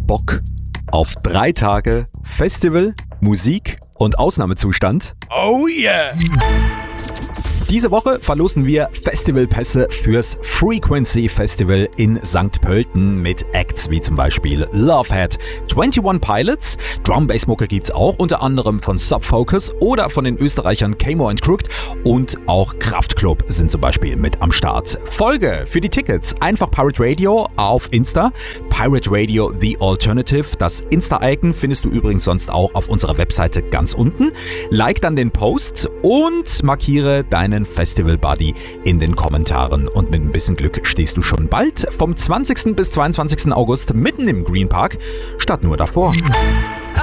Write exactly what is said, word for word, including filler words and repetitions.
Bock auf drei Tage Festival, Musik und Ausnahmezustand? Oh yeah! Diese Woche verlosen wir Festivalpässe fürs Frequency Festival in Sankt Pölten mit Acts wie zum Beispiel Lovehead, einundzwanzig Pilots, Drum-Bass-Mucke gibt's auch, unter anderem von Subfocus oder von den Österreichern Camo and Crooked, und auch Kraftklub sind zum Beispiel mit am Start. Folge für die Tickets einfach Pirate Radio auf Insta, Pirate Radio The Alternative. Das Insta-Icon findest du übrigens sonst auch auf unserer Webseite ganz unten. Like dann den Post und markiere deinen Festival-Buddy in den Kommentaren, und mit ein bisschen Glück stehst du schon bald vom zwanzigsten bis zweiundzwanzigsten August mitten im Green Park, statt nur davor.